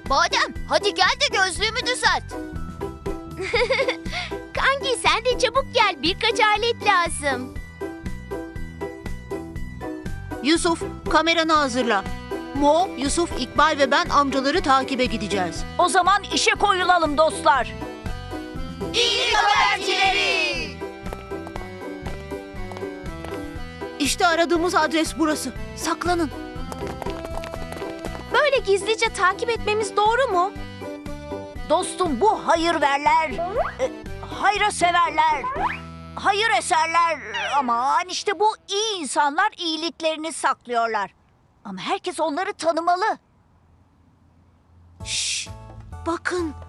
Badem, hadi gel de gözlüğümü düzelt. Kanki sen de çabuk gel, birkaç alet lazım. Yusuf, kameranı hazırla. Mo, Yusuf, İkbal ve ben amcaları takibe gideceğiz. O zaman işe koyulalım dostlar. İyilik habercileri. İşte aradığımız adres burası. Saklanın. Böyle gizlice takip etmemiz doğru mu? Dostum, bu hayırverler, hayra severler, hayır eserler. Aman işte bu iyi insanlar iyiliklerini saklıyorlar. Ama herkes onları tanımalı. Şşş, bakın.